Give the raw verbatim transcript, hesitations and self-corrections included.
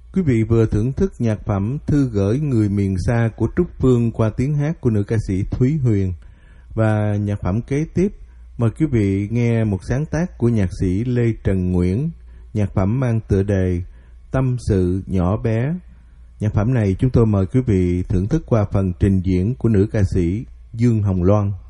Quý vị vừa thưởng thức nhạc phẩm Thư gửi người miền xa của Trúc Phương qua tiếng hát của nữ ca sĩ Thúy Huyền. Và nhạc phẩm kế tiếp, mời quý vị nghe một sáng tác của nhạc sĩ Lê Trần Nguyễn. Nhạc phẩm mang tựa đề Tâm sự nhỏ bé. Nhạc phẩm này chúng tôi mời quý vị thưởng thức qua phần trình diễn của nữ ca sĩ Dương Hồng Loan.